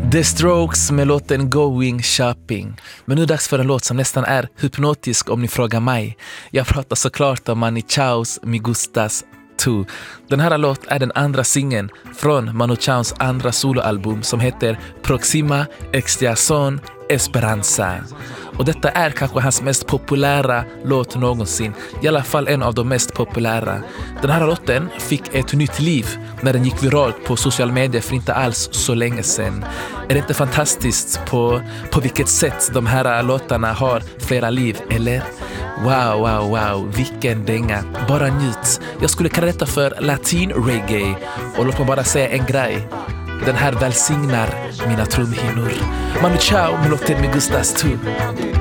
The Strokes med låten Going Shopping. Men nu är det dags för en låt som nästan är hypnotisk om ni frågar mig. Jag pratar såklart om Manu Chaos Me Gustas Tu. Den här låt är den andra singeln från Manu Chaos andra soloalbum som heter Proxima Extiación Esperanza. Och detta är kanske hans mest populära låt någonsin. I alla fall en av de mest populära. Den här låten fick ett nytt liv när den gick viralt på social media för inte alls så länge sedan. Är det inte fantastiskt på vilket sätt de här låtarna har flera liv, eller? Wow, vilken dänga. Bara njut. Jag skulle kalla detta för latin reggae. Och låt mig bara säga en grej. Den här välsignar mina trumhinnor. Manu Chao med låten Me Gustas Tu.